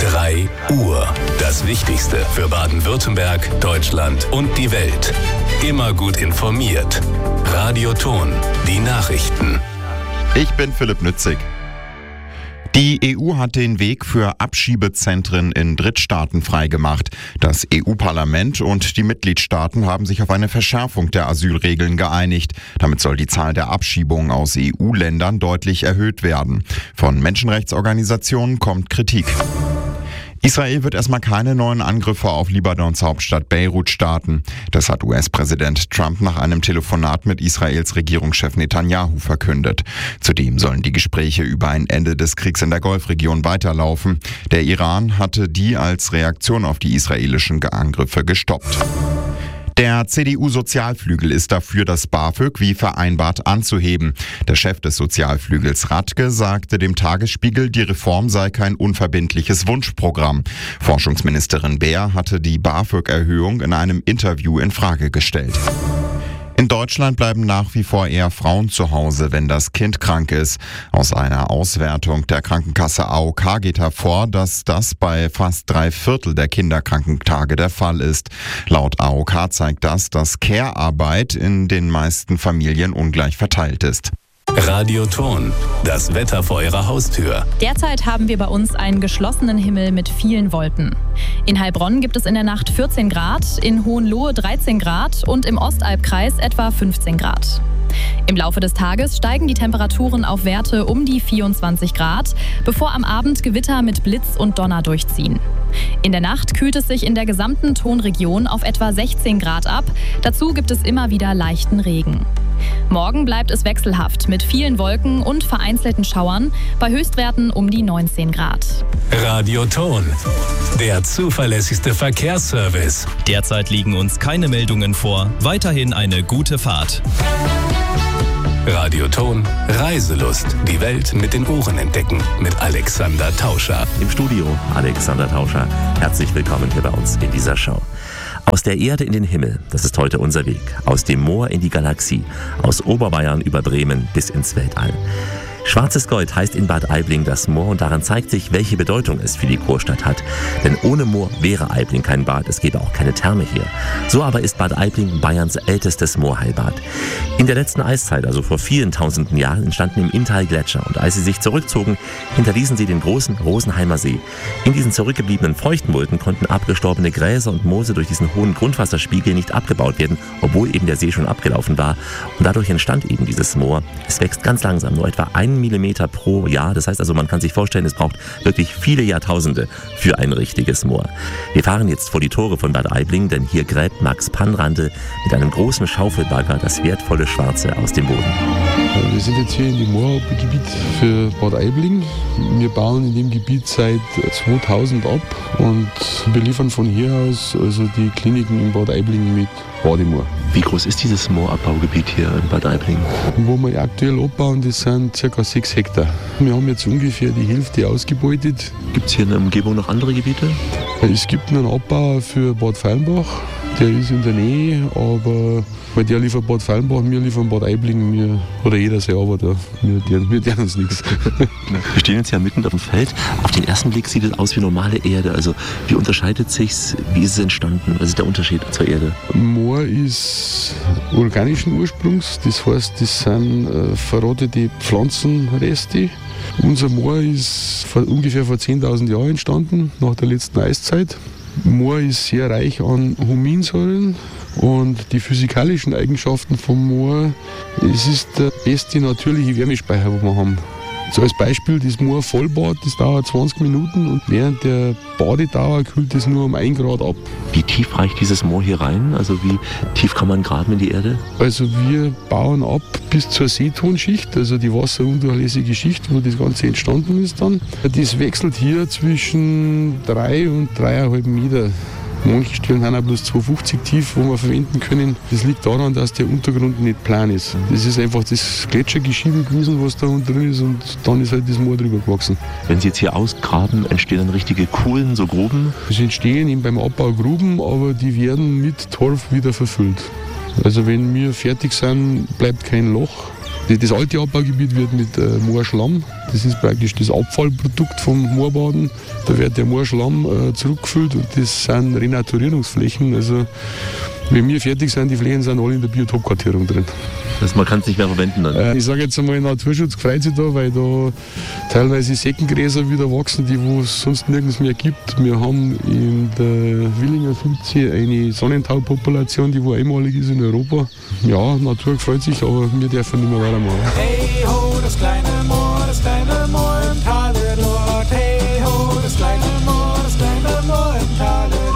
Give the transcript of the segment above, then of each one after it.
3 Uhr. Das Wichtigste für Baden-Württemberg, Deutschland und die Welt. Immer gut informiert. Radio Ton, die Nachrichten. Ich bin Philipp Nützig. Die EU hat den Weg für Abschiebezentren in Drittstaaten freigemacht. Das EU-Parlament und die Mitgliedstaaten haben sich auf eine Verschärfung der Asylregeln geeinigt. Damit soll die Zahl der Abschiebungen aus EU-Ländern deutlich erhöht werden. Von Menschenrechtsorganisationen kommt Kritik. Israel wird erstmal keine neuen Angriffe auf Libanons Hauptstadt Beirut starten. Das hat US-Präsident Trump nach einem Telefonat mit Israels Regierungschef Netanyahu verkündet. Zudem sollen die Gespräche über ein Ende des Kriegs in der Golfregion weiterlaufen. Der Iran hatte die als Reaktion auf die israelischen Angriffe gestoppt. Der CDU-Sozialflügel ist dafür, das BAföG wie vereinbart anzuheben. Der Chef des Sozialflügels Radke sagte dem Tagesspiegel, die Reform sei kein unverbindliches Wunschprogramm. Forschungsministerin Beer hatte die BAföG-Erhöhung in einem Interview in Frage gestellt. In Deutschland bleiben nach wie vor eher Frauen zu Hause, wenn das Kind krank ist. Aus einer Auswertung der Krankenkasse AOK geht hervor, dass das bei fast 3/4 der Kinderkrankentage der Fall ist. Laut AOK zeigt das, dass Care-Arbeit in den meisten Familien ungleich verteilt ist. Radio Ton, das Wetter vor Ihrer Haustür. Derzeit haben wir bei uns einen geschlossenen Himmel mit vielen Wolken. In Heilbronn gibt es in der Nacht 14 Grad, in Hohenlohe 13 Grad und im Ostalbkreis etwa 15 Grad. Im Laufe des Tages steigen die Temperaturen auf Werte um die 24 Grad, bevor am Abend Gewitter mit Blitz und Donner durchziehen. In der Nacht kühlt es sich in der gesamten Tonregion auf etwa 16 Grad ab. Dazu gibt es immer wieder leichten Regen. Morgen bleibt es wechselhaft mit vielen Wolken und vereinzelten Schauern, bei Höchstwerten um die 19 Grad. Radio Ton, der zuverlässigste Verkehrsservice. Derzeit liegen uns keine Meldungen vor. Weiterhin eine gute Fahrt. Radio Ton, Reiselust. Die Welt mit den Ohren entdecken. Mit Alexander Tauscher. Im Studio Alexander Tauscher. Herzlich willkommen hier bei uns in dieser Show. Aus der Erde in den Himmel, das ist heute unser Weg. Aus dem Moor in die Galaxie. Aus Oberbayern über Bremen bis ins Weltall. Schwarzes Gold heißt in Bad Aibling das Moor und daran zeigt sich, welche Bedeutung es für die Großstadt hat. Denn ohne Moor wäre Aibling kein Bad, es gäbe auch keine Therme hier. So aber ist Bad Aibling Bayerns ältestes Moorheilbad. In der letzten Eiszeit, also vor vielen tausenden Jahren, entstanden im Inntal Gletscher und als sie sich zurückzogen, hinterließen sie den großen Rosenheimer See. In diesen zurückgebliebenen feuchten Mulden konnten abgestorbene Gräser und Moose durch diesen hohen Grundwasserspiegel nicht abgebaut werden, obwohl eben der See schon abgelaufen war. Und dadurch entstand eben dieses Moor. Es wächst ganz langsam, nur etwa 1 Millimeter pro Jahr. Das heißt also, man kann sich vorstellen, es braucht wirklich viele Jahrtausende für ein richtiges Moor. Wir fahren jetzt vor die Tore von Bad Aibling, denn hier gräbt Max Pannrandl mit einem großen Schaufelbagger das wertvolle Schwarze aus dem Boden. Wir sind jetzt hier in dem Moorgebiet für Bad Aibling. Wir bauen in dem Gebiet seit 2000 ab und beliefern von hier aus also die Kliniken in Bad Aibling mit Bademoor. Wie groß ist dieses Moorabbaugebiet hier in Bad Aibling? Wo wir aktuell abbauen, das sind ca. 6 Hektar. Wir haben jetzt ungefähr die Hälfte ausgebeutet. Gibt es hier in der Umgebung noch andere Gebiete? Es gibt einen Abbauer für Bad Feilenbach. Der ist in der Nähe, aber weil der liefert Bad Feilenbach, wir liefern Bad Aibling, oder jeder selber da. Wir deren uns nichts. Wir stehen jetzt ja mitten auf dem Feld. Auf den ersten Blick sieht es aus wie normale Erde. Also wie unterscheidet sich's? Wie ist es entstanden? Was ist der Unterschied zur Erde? Moor ist organischen Ursprungs, das heißt, das sind verrottete Pflanzenreste. Unser Moor ist ungefähr vor 10.000 Jahren entstanden, nach der letzten Eiszeit. Moor ist sehr reich an Huminsäuren und die physikalischen Eigenschaften vom Moor, es ist der beste natürliche Wärmespeicher, den wir haben. So als Beispiel, das Moor-Vollbad, das dauert 20 Minuten und während der Badedauer kühlt es nur um 1 Grad ab. Wie tief reicht dieses Moor hier rein? Also wie tief kann man graben in die Erde? Also wir bauen ab bis zur Seetonschicht, also die wasserundurchlässige Schicht, wo das Ganze entstanden ist dann. Das wechselt hier zwischen 3 und 3,5 Meter. Manche Stellen haben auch bloß 2,50 tief, wo wir verwenden können. Das liegt daran, dass der Untergrund nicht plan ist. Das ist einfach das Gletschergeschiebe gewesen, was da unten drin ist, und dann ist halt das Moor drüber gewachsen. Wenn Sie jetzt hier ausgraben, entstehen dann richtige Kuhlen, so Gruben? Es entstehen eben beim Abbau Gruben, aber die werden mit Torf wieder verfüllt. Also wenn wir fertig sind, bleibt kein Loch. Das alte Abbaugebiet wird mit Moorschlamm, das ist praktisch das Abfallprodukt vom Moorbaden. Da wird der Moorschlamm zurückgefüllt und das sind Renaturierungsflächen. Also wenn wir fertig sind, die Flächen sind alle in der Biotopkartierung drin. Das man kann es nicht mehr verwenden dann? Ich sage jetzt einmal, Naturschutz freut sich da, weil da teilweise Seckengräser wieder wachsen, die es sonst nirgends mehr gibt. Wir haben in der Willinger Filze eine Sonnentaupopulation, die einmalig ist in Europa. Ja, Natur freut sich, aber wir dürfen nicht mehr weitermachen. Hey ho, das kleine Moor im Tale dort. Hey ho, das kleine Moor im Tale dort.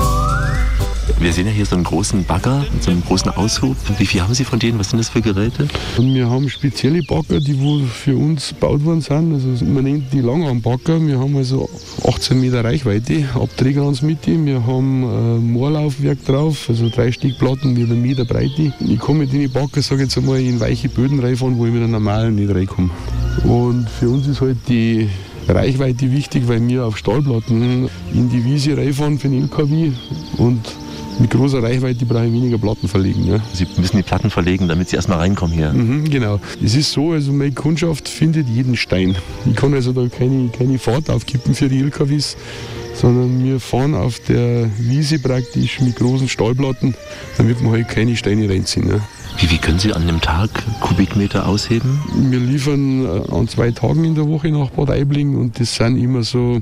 Wir sehen ja hier so einen großen Bagger mit so einem großen Aushub. Wie viel haben Sie von denen? Was sind das für Geräte? Und wir haben spezielle Bagger, die für uns gebaut worden sind. Also man nennt die Langarmbagger. Wir haben also 18 Meter Reichweite ab Trägerhansmitte. Wir haben ein Moorlaufwerk drauf, also 3 Stickplatten mit 1 Meter Breite. Ich kann mit den Bagger, sage ich jetzt einmal, in weiche Böden reinfahren, wo ich mit einem normalen nicht reinkomme. Und für uns ist halt die Reichweite wichtig, weil wir auf Stahlplatten in die Wiese reinfahren für den LKW und mit großer Reichweite brauche ich weniger Platten verlegen. Ja. Sie müssen die Platten verlegen, damit Sie erstmal reinkommen hier. Genau. Es ist so, also meine Kundschaft findet jeden Stein. Ich kann also da keine Fahrt aufkippen für die LKWs, sondern wir fahren auf der Wiese praktisch mit großen Stahlplatten, damit wir halt keine Steine reinziehen. Ja. Wie können Sie an einem Tag Kubikmeter ausheben? Wir liefern an 2 Tagen in der Woche nach Bad Aibling und das sind immer so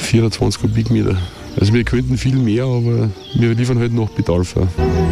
24 Kubikmeter. Also wir könnten viel mehr, aber wir liefern halt noch Bedarf. Ja.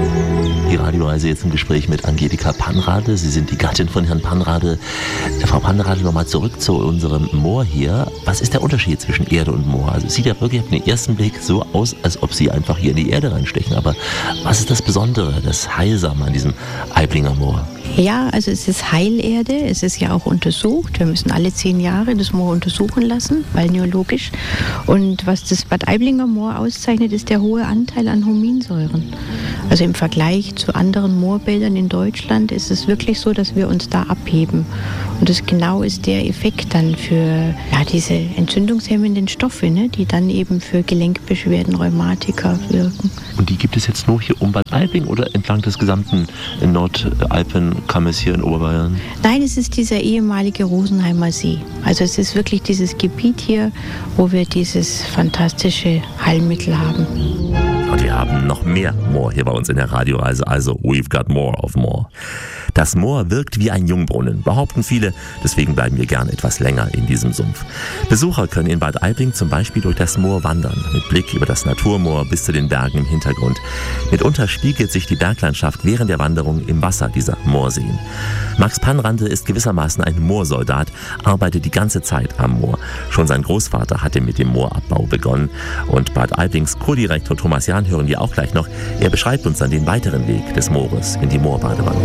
Die Radioreise jetzt im Gespräch mit Angelika Panrade. Sie sind die Gattin von Herrn Panrade. Frau Panrade, nochmal zurück zu unserem Moor hier. Was ist der Unterschied zwischen Erde und Moor? Also es sieht ja wirklich auf den ersten Blick so aus, als ob Sie einfach hier in die Erde reinstechen. Aber was ist das Besondere, das Heilsame an diesem Aiblinger Moor? Ja, also es ist Heilerde, es ist ja auch untersucht. Wir müssen alle 10 Jahre das Moor untersuchen lassen, balneologisch. Und was das Bad Aiblinger Moor auszeichnet, ist der hohe Anteil an Huminsäuren. Also im Vergleich zu anderen Moorbädern in Deutschland ist es wirklich so, dass wir uns da abheben. Und das genau ist der Effekt dann für diese entzündungshemmenden Stoffe, ne, die dann eben für Gelenkbeschwerden, Rheumatiker wirken. Und die gibt es jetzt nur hier um Bad Aibling oder entlang des gesamten Nordalpenkammes hier in Oberbayern? Nein, es ist dieser ehemalige Rosenheimer See. Also es ist wirklich dieses Gebiet hier, wo wir dieses fantastische Heilmittel haben. Und wir haben noch mehr Moor hier bei uns in der Radioreise, also we've got more of Moor. Das Moor wirkt wie ein Jungbrunnen, behaupten viele, deswegen bleiben wir gern etwas länger in diesem Sumpf. Besucher können in Bad Aibling zum Beispiel durch das Moor wandern, mit Blick über das Naturmoor bis zu den Bergen im Hintergrund. Mitunter spiegelt sich die Berglandschaft während der Wanderung im Wasser dieser Moorseen. Max Panrade ist gewissermaßen ein Moorsoldat, arbeitet die ganze Zeit am Moor. Schon sein Großvater hatte mit dem Moorabbau begonnen. Und Bad Aiblings Kurdirektor Thomas Jahn hören wir auch gleich noch. Er beschreibt uns dann den weiteren Weg des Moores in die Moorbadewanne.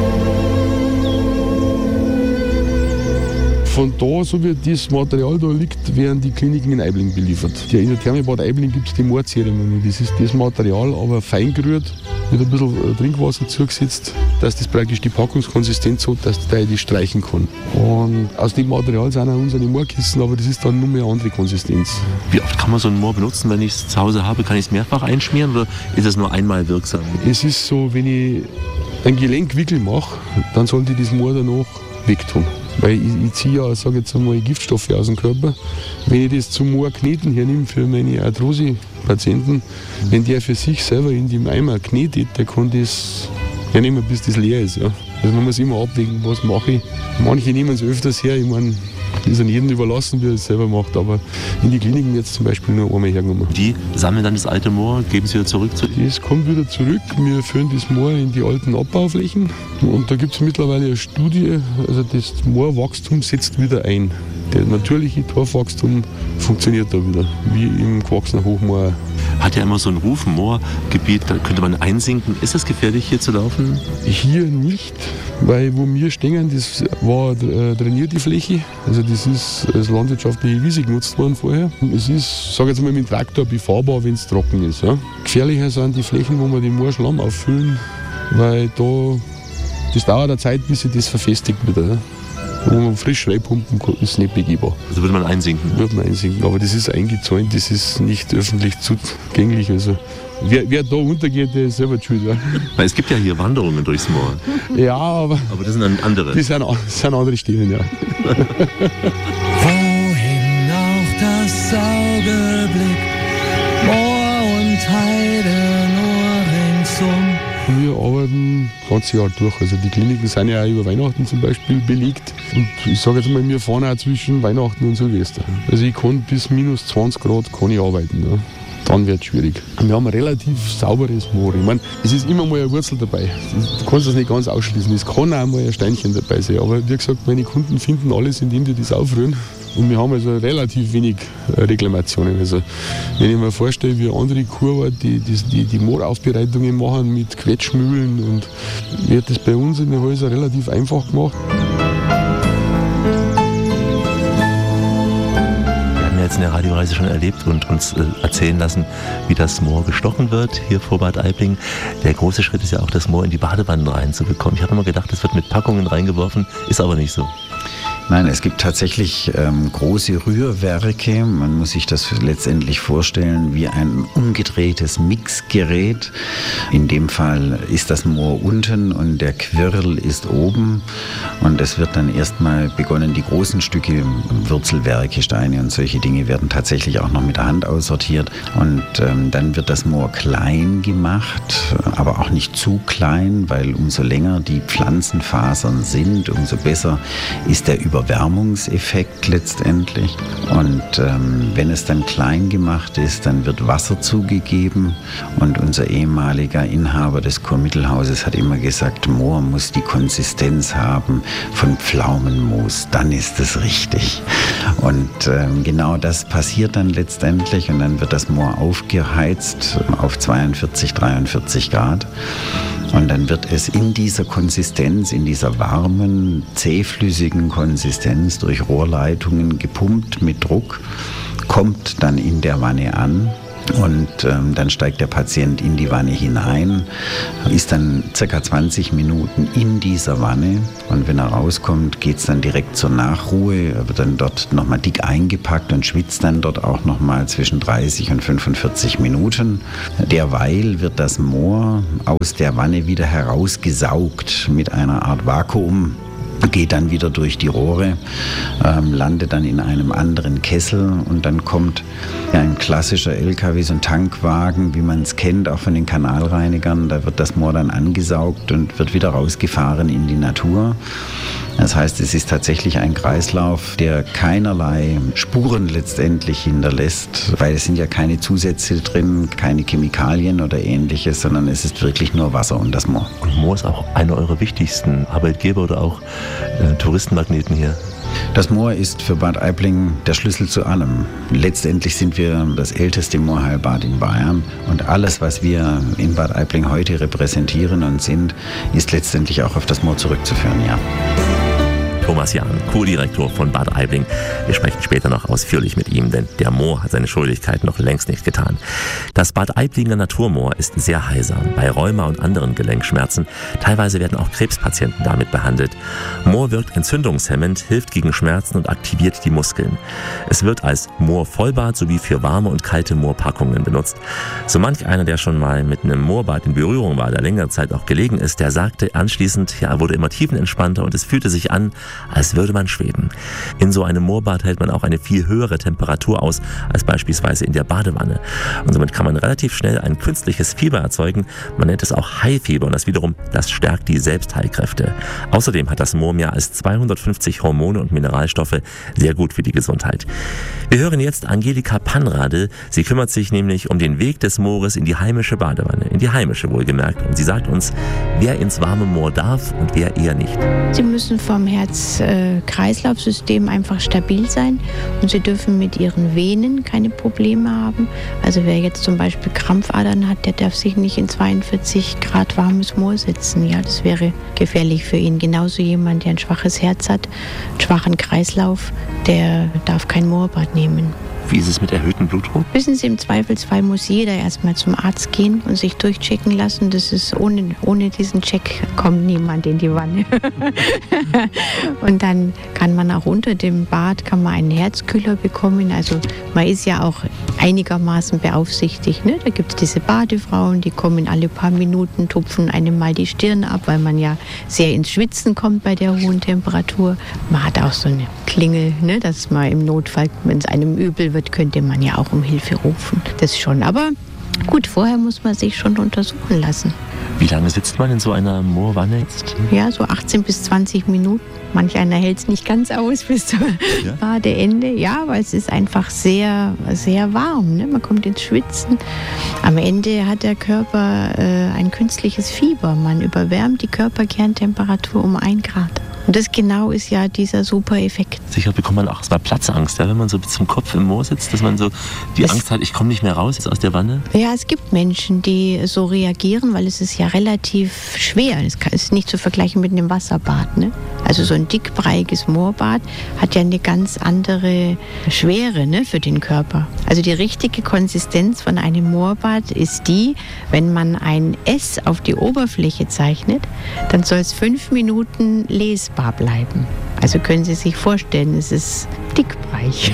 Von da, so wie das Material da liegt, werden die Kliniken in Aibling beliefert. In der Therme Bad Aibling gibt es die Moorzeremonie. Das ist das Material, aber fein gerührt, mit ein bisschen Trinkwasser zugesetzt, dass das praktisch die Packungskonsistenz hat, dass der die streichen kann. Und aus dem Material sind auch unsere Moorkissen, aber das ist dann nur mehr eine andere Konsistenz. Wie oft kann man so ein Moor benutzen, wenn ich es zu Hause habe? Kann ich es mehrfach einschmieren oder ist es nur einmal wirksam? Es ist so, wenn ich einen Gelenkwickel mache, dann sollte ich das Moor danach wegtun. Weil ich ziehe ja, sage jetzt einmal, Giftstoffe aus dem Körper. Wenn ich das zum Moorkneten hernehme für meine Arthrose-Patienten, wenn der für sich selber in dem Eimer knetet, der kann das hernehmen, bis das leer ist. Ja. Also man muss immer abwägen, was mache ich. Manche nehmen es öfters her, ich meine, das ist an jedem überlassen, wie er es selber macht. Aber in die Kliniken wird es zum Beispiel nur einmal hergenommen. Die sammeln dann das alte Moor, geben es wieder zurück zu Ihnen? Das kommt wieder zurück. Wir führen das Moor in die alten Abbauflächen. Und da gibt es mittlerweile eine Studie, also das Moorwachstum setzt wieder ein. Der natürliche Torfwachstum funktioniert da wieder, wie im gewachsenen Hochmoor. Hat ja immer so ein Ruf, ein Moorgebiet, da könnte man einsinken. Ist das gefährlich, hier zu laufen? Hier nicht, weil wo wir stehen, das war trainierte Fläche. Also das ist als landwirtschaftliche Wiese genutzt worden vorher. Es ist, sage jetzt mal, mit dem Traktor befahrbar, wenn es trocken ist. Ja. Gefährlicher sind die Flächen, wo wir den Moorschlamm auffüllen, weil das dauert eine Zeit, bis sich das verfestigt wieder. Ja. Wo man frisch reinpumpen kann, ist nicht begehbar. Also würde man einsinken? Würde man einsinken, aber das ist eingezäunt, das ist nicht öffentlich zugänglich. Also wer da untergeht, der ist selber schuld. Ja. Weil es gibt ja hier Wanderungen durchs Moor. Ja, aber das sind dann andere. Das sind andere Stellen, ja. Wohin auch das Auge blickt, Moor und Heide nur ringsum. Wir arbeiten das ganze Jahr durch. Also die Kliniken sind ja auch über Weihnachten zum Beispiel belegt. Und ich sage jetzt mal, wir fahren auch zwischen Weihnachten und Silvester. Also ich kann bis minus 20 Grad kann ich arbeiten. Ja. Dann wird es schwierig. Wir haben ein relativ sauberes Moor. Ich meine, es ist immer mal eine Wurzel dabei. Du kannst das nicht ganz ausschließen. Es kann auch mal ein Steinchen dabei sein. Aber wie gesagt, meine Kunden finden alles, indem die das aufrühren. Und wir haben also relativ wenig Reklamationen. Also, wenn ich mir vorstelle, wie andere Kurort, die Mooraufbereitungen machen mit Quetschmühlen, und wird das bei uns in den Häusern relativ einfach gemacht. Wir haben ja jetzt eine Radioreise schon erlebt und uns erzählen lassen, wie das Moor gestochen wird hier vor Bad Aibling. Der große Schritt ist ja auch, das Moor in die Badewannen reinzubekommen. Ich habe immer gedacht, das wird mit Packungen reingeworfen, ist aber nicht so. Nein, es gibt tatsächlich große Rührwerke. Man muss sich das letztendlich vorstellen wie ein umgedrehtes Mixgerät. In dem Fall ist das Moor unten und der Quirl ist oben. Und es wird dann erstmal begonnen, die großen Stücke, Wurzelwerke, Steine und solche Dinge werden tatsächlich auch noch mit der Hand aussortiert. Und dann wird das Moor klein gemacht, aber auch nicht zu klein, weil umso länger die Pflanzenfasern sind, umso besser ist der Überwärmungseffekt letztendlich. Und wenn es dann klein gemacht ist, dann wird Wasser zugegeben. Und unser ehemaliger Inhaber des Kurmittelhauses hat immer gesagt, Moor muss die Konsistenz haben von Pflaumenmus, dann ist es richtig. Und genau das passiert dann letztendlich, und dann wird das Moor aufgeheizt auf 42, 43 Grad. Und dann wird es in dieser Konsistenz, in dieser warmen, zähflüssigen Konsistenz durch Rohrleitungen gepumpt mit Druck, kommt dann in der Wanne an. Und dann steigt der Patient in die Wanne hinein, ist dann ca. 20 Minuten in dieser Wanne, und wenn er rauskommt, geht es dann direkt zur Nachruhe. Er wird dann dort nochmal dick eingepackt und schwitzt dann dort auch nochmal zwischen 30 und 45 Minuten. Derweil wird das Moor aus der Wanne wieder herausgesaugt mit einer Art Vakuum. Geht dann wieder durch die Rohre, landet dann in einem anderen Kessel, und dann kommt ein klassischer LKW, so ein Tankwagen, wie man es kennt, auch von den Kanalreinigern. Da wird das Moor dann angesaugt und wird wieder rausgefahren in die Natur. Das heißt, es ist tatsächlich ein Kreislauf, der keinerlei Spuren letztendlich hinterlässt, weil es sind ja keine Zusätze drin, keine Chemikalien oder Ähnliches, sondern es ist wirklich nur Wasser und das Moor. Und Moor ist auch einer eurer wichtigsten Arbeitgeber oder auch Touristenmagneten hier. Das Moor ist für Bad Aibling der Schlüssel zu allem. Letztendlich sind wir das älteste Moorheilbad in Bayern, und alles, was wir in Bad Aibling heute repräsentieren und sind, ist letztendlich auch auf das Moor zurückzuführen, ja. Thomas Jahn, Co-Direktor von Bad Aibling. Wir sprechen später noch ausführlich mit ihm, denn der Moor hat seine Schuldigkeit noch längst nicht getan. Das Bad Aiblinger Naturmoor ist sehr heilsam bei Rheuma und anderen Gelenkschmerzen. Teilweise werden auch Krebspatienten damit behandelt. Moor wirkt entzündungshemmend, hilft gegen Schmerzen und aktiviert die Muskeln. Es wird als Moor-Vollbad sowie für warme und kalte Moorpackungen benutzt. So manch einer, der schon mal mit einem Moorbad in Berührung war, der längere Zeit auch gelegen ist, der sagte anschließend, ja, er wurde immer tiefenentspannter und es fühlte sich an, als würde man schweben. In so einem Moorbad hält man auch eine viel höhere Temperatur aus als beispielsweise in der Badewanne. Und somit kann man relativ schnell ein künstliches Fieber erzeugen. Man nennt es auch Heilfieber, und das stärkt die Selbstheilkräfte. Außerdem hat das Moor mehr als 250 Hormone und Mineralstoffe, sehr gut für die Gesundheit. Wir hören jetzt Angelika Panradl. Sie kümmert sich nämlich um den Weg des Moores in die heimische Badewanne, in die heimische wohlgemerkt. Und sie sagt uns, wer ins warme Moor darf und wer eher nicht. Sie müssen vom Herz-Kreislauf-System einfach stabil sein, und Sie dürfen mit Ihren Venen keine Probleme haben. Also wer jetzt zum Beispiel Krampfadern hat, der darf sich nicht in 42 Grad warmes Moor setzen. Ja, das wäre gefährlich für ihn. Genauso jemand, der ein schwaches Herz hat, einen schwachen Kreislauf, der darf kein Moorbad nehmen. Wie ist es mit erhöhtem Blutdruck? Wissen Sie, im Zweifelsfall muss jeder erstmal zum Arzt gehen und sich durchchecken lassen. Das ist ohne diesen Check kommt niemand in die Wanne. Und dann kann man auch unter dem Bad einen Herzkühler bekommen. Also man ist ja auch einigermaßen beaufsichtigt. Ne? Da gibt es diese Badefrauen, die kommen alle paar Minuten, tupfen einem mal die Stirn ab, weil man ja sehr ins Schwitzen kommt bei der hohen Temperatur. Man hat auch so eine Klingel, ne? Dass man im Notfall, wenn es einem übel wird, könnte man ja auch um Hilfe rufen. Das schon. Aber gut, vorher muss man sich schon untersuchen lassen. Wie lange sitzt man in so einer Moorwanne jetzt? Ja, so 18 bis 20 Minuten. Manch einer hält es nicht ganz aus bis zum Badeende. Ja, weil es ist einfach sehr, sehr warm. Ne? Man kommt ins Schwitzen. Am Ende hat der Körper ein künstliches Fieber. Man überwärmt die Körperkerntemperatur um 1 Grad. Und das genau ist ja dieser super Effekt. Sicher bekommt man auch erstmal Platzangst, ja, wenn man so bis zum Kopf im Moor sitzt, dass man so die Angst hat, ich komme nicht mehr raus aus der Wanne. Ja, es gibt Menschen, die so reagieren, weil es ist ja relativ schwer. Es ist nicht zu vergleichen mit einem Wasserbad. Ne? Also so ein dickbreiiges Moorbad hat ja eine ganz andere Schwere, ne, für den Körper. Also die richtige Konsistenz von einem Moorbad ist die, wenn man ein S auf die Oberfläche zeichnet, dann soll es 5 Minuten lesbar bleiben. Also können Sie sich vorstellen, es ist dickbreich.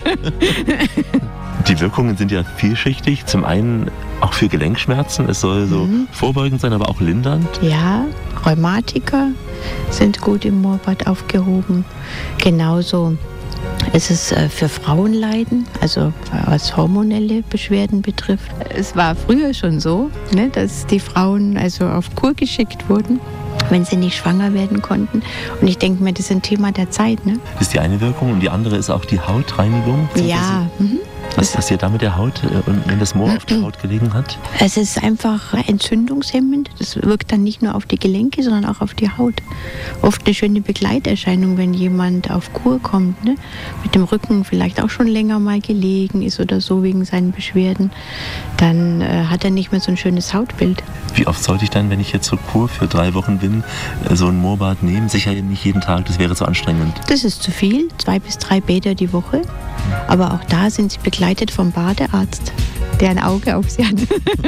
Die Wirkungen sind ja vielschichtig. Zum einen auch für Gelenkschmerzen. Es soll so vorbeugend sein, aber auch lindernd. Ja, Rheumatiker sind gut im Moorbad aufgehoben. Genauso ist es für Frauenleiden, also was hormonelle Beschwerden betrifft. Es war früher schon so, ne, dass die Frauen also auf Kur geschickt wurden, wenn sie nicht schwanger werden konnten. Und ich denke mir, das ist ein Thema der Zeit. Ne? Das ist die eine Wirkung und die andere ist auch die Hautreinigung. Ja. Was passiert da mit der Haut, wenn das Moor auf der Haut gelegen hat? Es ist einfach entzündungshemmend. Das wirkt dann nicht nur auf die Gelenke, sondern auch auf die Haut. Oft eine schöne Begleiterscheinung, wenn jemand auf Kur kommt, ne? Mit dem Rücken vielleicht auch schon länger mal gelegen ist oder so wegen seinen Beschwerden. Dann hat er nicht mehr so ein schönes Hautbild. Wie oft sollte ich dann, wenn ich jetzt zur Kur für 3 Wochen bin, so ein Moorbad nehmen? Sicher nicht jeden Tag, das wäre zu anstrengend. Das ist zu viel, 2 bis 3 Bäder die Woche. Aber auch da sind sie begleitet vom Badearzt, der ein Auge auf sie hat.